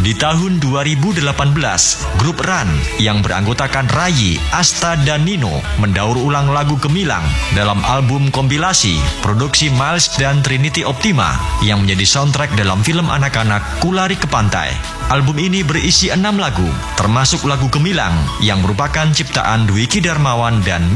Di tahun 2018, grup Run yang beranggotakan Rayi, Asta, dan Nino mendaur ulang lagu Gemilang dalam album kompilasi produksi Miles dan Trinity Optima yang menjadi soundtrack dalam film anak-anak Kulari ke Pantai. Album ini berisi 6 lagu, termasuk lagu Gemilang yang merupakan ciptaan Dwiki Darmawan dan